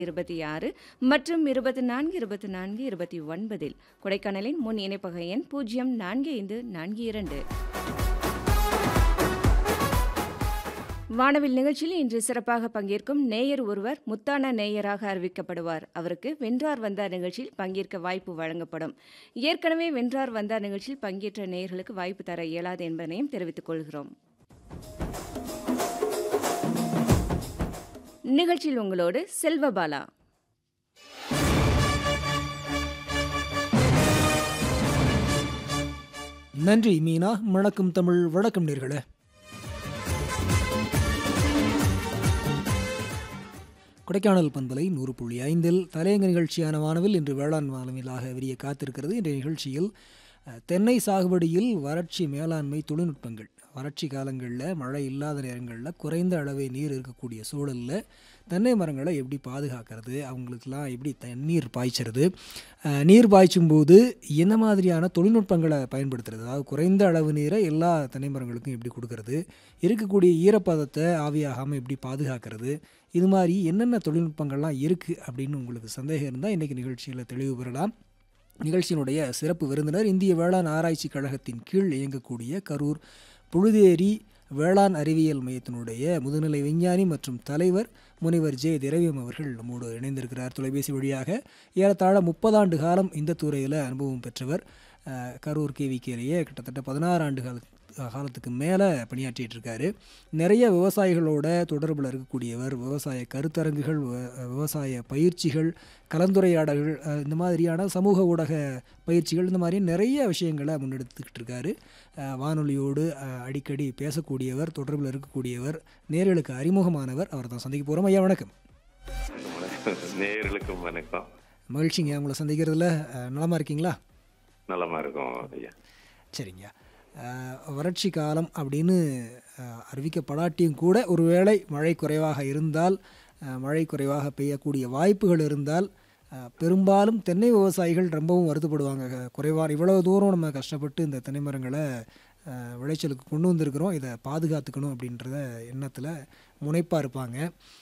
26 மற்றும் 24 24 29 கொடைக்கானலின் முன் இணைப்பக எண் 045442. வானவில் நிகழ்ச்சியில் இன்று சிறப்பாக பங்கேற்கும் நேயர் ஒருவர் முத்தான நேயராக அறிவிக்கப்படுவார். அவருக்கு வென்றார் வந்தார் நிகழ்ச்சியில் பங்கேற்க வாய்ப்பு வழங்கப்படும். ஏற்கனவே வென்றார் வந்தார் நிகழ்ச்சியில் பங்கேற்ற நேயர்களுக்கு வாய்ப்பு தர இயலாது என்பதனையும் தெரிவித்துக் கொள்கிறோம். நிகழ்ச்சியில் உங்களோடு செல்வபாலா. நன்றி மீனா. வணக்கம் தமிழ். வணக்கம் நேர்களே. கொடைக்கானல் பண்பலை 100.5 தலையங்க நிகழ்ச்சியான வானவில் இன்று வேளாண் வானவிலாக விரிய காத்திருக்கிறது. இன்றைய நிகழ்ச்சியில் தென்னை சாகுபடியில் வறட்சி மேலாண்மை தொழில்நுட்பங்கள், வறட்சி காலங்களில் மழை இல்லாத நேரங்களில் குறைந்த அளவே நீர் இருக்கக்கூடிய சூழலில் தென்னை மரங்களை எப்படி பாதுகாக்கிறது, அவங்களுக்கெல்லாம் எப்படி தண்ணீர் பாய்ச்சறது, நீர் பாய்ச்சும் போது என்ன மாதிரியான தொழில்நுட்பங்களை பயன்படுத்துறது, அதாவது குறைந்த அளவு நீரை எல்லா தென்னை மரங்களுக்கும் எப்படி கொடுக்கறது, இருக்கக்கூடிய ஈரப்பதத்தை ஆவியாகாமல் எப்படி பாதுகாக்கிறது, இது மாதிரி என்னென்ன தொழில்நுட்பங்கள்லாம் இருக்குது அப்படின்னு உங்களுக்கு சந்தேகம் இருந்தால் இன்றைக்கி நிகழ்ச்சியில் தெளிவு பெறலாம். நிகழ்ச்சியினுடைய சிறப்பு விருந்தினர் இந்திய வேளாண் ஆராய்ச்சி கழகத்தின் கீழ் இயங்கக்கூடிய கரூர் புழுதேரி வேளாண் அறிவியல் மையத்தினுடைய முதுநிலை விஞ்ஞானி மற்றும் தலைவர் முனைவர் ஜே திரவியம் அவர்கள் நம்மோடு இணைந்திருக்கிறார் தொலைபேசி வழியாக. ஏறத்தாழ 30 ஆண்டு காலம் இந்த துறையில் அனுபவம் பெற்றவர். கரூர் கேவிகேலேயே கிட்டத்தட்ட 16 ஆண்டு காலத்துக்கு மேலே பணியாற்றிட்டு இருக்காரு. நிறைய விவசாயிகளோட தொடர்பில் இருக்கக்கூடியவர். விவசாய கருத்தரங்குகள், விவசாய பயிற்சிகள், கலந்துரையாடல்கள், இந்த மாதிரியான சமூக ஊடக பயிற்சிகள், இந்த மாதிரி நிறைய விஷயங்களை முன்னெடுத்துக்கிட்டு இருக்காரு. வானொலியோடு அடிக்கடி பேசக்கூடியவர், தொடர்பில் இருக்கக்கூடியவர், நேயர்களுக்கு அறிமுகமானவர். அவர் தான் சந்திக்க போகிறோம். ஐயா வணக்கம். நேயர்களுக்கும் வணக்கம். மகிழ்ச்சிங்க உங்களை சந்திக்கிறதுல. நலமாக இருக்கீங்களா? நலமா இருக்கும் ஐயா. சரிங்க. வறட்சி காலம் அப்படின்னு அறிவிக்கப்படாட்டியும் கூட ஒருவேளை மழை குறைவாக இருந்தால், மழை குறைவாக பெய்யக்கூடிய வாய்ப்புகள் இருந்தால், பெரும்பாலும் தென்னை விவசாயிகள் ரொம்பவும் வருத்தப்படுவாங்க. குறைவான இவ்வளவு தூரம் நம்ம கஷ்டப்பட்டு இந்த தென்னை மரங்களை விளைச்சலுக்கு கொண்டு வந்திருக்கிறோம், இதை பாதுகாத்துக்கணும் அப்படின்றத எண்ணத்தில் முனைப்பாக இருப்பாங்க.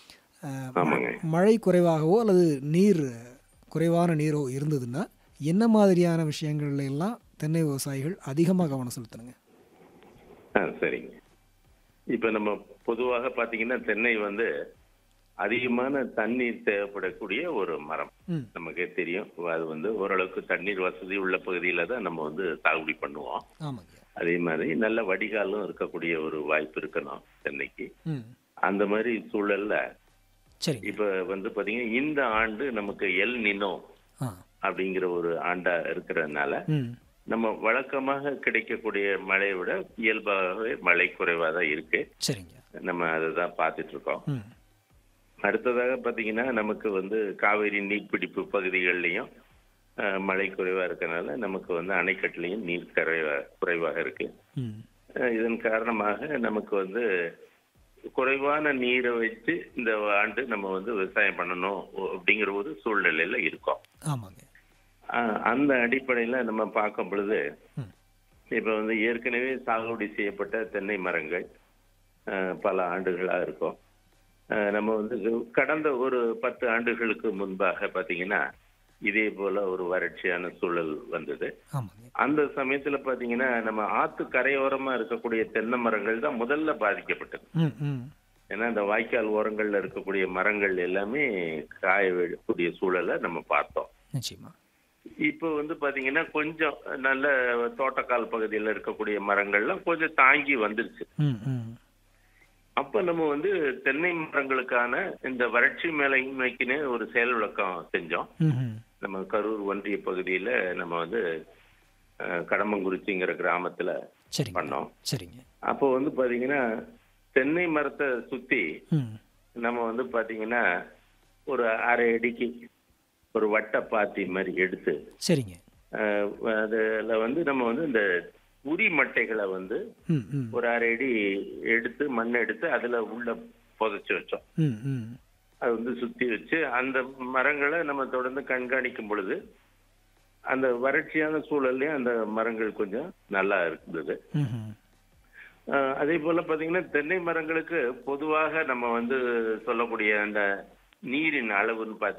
மழை குறைவாகவோ அல்லது நீர் குறைவான நீரோ இருந்ததுன்னா என்ன மாதிரியான விஷயங்கள்ல எல்லாம் தென்னை விவசாயிகள் அதிகமாக கவனம் செலுத்தணுங்க? சரிங்க. இப்ப நம்ம பொதுவாக பாத்தீங்கன்னா தென்னை அதிகமான தண்ணீர் தேவைப்படக்கூடிய ஒரு மரம். நமக்கே தெரியும். அது ஓரளவுக்கு தண்ணீர் வசதி உள்ள பகுதியில தான் நம்ம சாகுபடி பண்ணுவோம். அதே மாதிரி நல்ல வடிகாலும் இருக்கக்கூடிய ஒரு வாய்ப்பு இருக்கணும் தென்னைக்கு. அந்த மாதிரி சூழல்ல இப்ப பாத்தீங்கன்னா இந்த ஆண்டு நமக்கு எல் நினோ அப்படிங்கிற ஒரு ஆண்டா இருக்கிறதுனால நம்ம வழக்கமாக கிடைக்கக்கூடிய மழையை விட இயல்பாகவே மழை குறைவா தான் இருக்கு. நம்ம அதை தான் பார்த்துட்டு இருக்கோம். அடுத்ததாக பாத்தீங்கன்னா நமக்கு காவிரி நீர்பிடிப்பு பகுதிகள்லையும் மழை குறைவா இருக்கனால நமக்கு அணைக்கட்டுலையும் நீர் குறைவாக இருக்கு. இதன் காரணமாக நமக்கு குறைவான நீரை வச்சு இந்த ஆண்டு நம்ம விவசாயம் பண்ணணும் அப்படிங்கிற ஒரு சூழ்நிலையில இருக்கோம். அந்த அடிப்படையில நம்ம பார்க்கும் பொழுது இப்ப ஏற்கனவே சாகுபடி செய்யப்பட்ட தென்னை மரங்கள் பல ஆண்டுகளா இருக்கும். நம்ம கடந்த ஒரு 10 ஆண்டுகளுக்கு முன்பாக பாத்தீங்கன்னா இதே போல ஒரு வறட்சியான சூழல் வந்தது. அந்த சமயத்துல பாத்தீங்கன்னா நம்ம ஆத்து கரையோரமா இருக்கக்கூடிய தென்னை மரங்கள் தான் முதல்ல பாதிக்கப்பட்டது. ஏன்னா இந்த வாய்க்கால் ஓரங்கள்ல இருக்கக்கூடிய மரங்கள் எல்லாமே காய விடக்கூடிய சூழலை நம்ம பார்த்தோம். இப்ப பாத்தீங்கன்னா கொஞ்சம் நல்ல தோட்டக்கால் பகுதியில் இருக்கக்கூடிய மரங்கள்லாம் கொஞ்சம் தாங்கி வந்துருச்சு. அப்ப நம்ம தென்னை மரங்களுக்கான இந்த வறட்சி மேலாண்மைக்குன்னு ஒரு செயல் விளக்கம் செஞ்சோம். நம்ம கரூர் ஒன்றிய பகுதியில நம்ம கடம்பங்குறிச்சிங்கிற கிராமத்துல பண்ணோம். அப்போ பாத்தீங்கன்னா தென்னை மரத்தை சுத்தி நம்ம பாத்தீங்கன்னா ஒரு 1/2 அடிக்கு ஒரு வட்ட பாத்தி மாதிரி எடுத்து அதுல நம்ம இந்த உரி மட்டைகளை ஒரு 1/2 அடி எடுத்து மண் எடுத்து அதுல உள்ள புதைச்சு வச்சோம். அது சுத்தி வச்சு அந்த மரங்களை நம்ம தொடர்ந்து கண்காணிக்கும் பொழுது அந்த வறட்சியான சூழல்லையும் அந்த மரங்கள் கொஞ்சம் நல்லா இருந்தது. அதே போல பாத்தீங்கன்னா தென்னை மரங்களுக்கு பொதுவாக நம்ம சொல்லக்கூடிய அந்த நீரின் அளவுன்னு